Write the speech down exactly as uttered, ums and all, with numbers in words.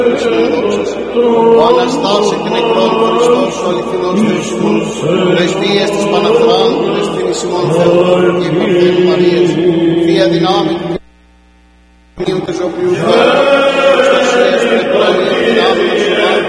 Ο Αναστάς εκ νεκρών Χριστός, ο αληθινός Θεός, πρεσβείες της Παναθράντου, δεσποίνης ημών Θεού και Παντέλου Μαρίας, Θεία δυνάμει του Κοινού και ζωοποιού Θεού, προστασίας του νεκρών, η δυνάμει του Σεβάτου,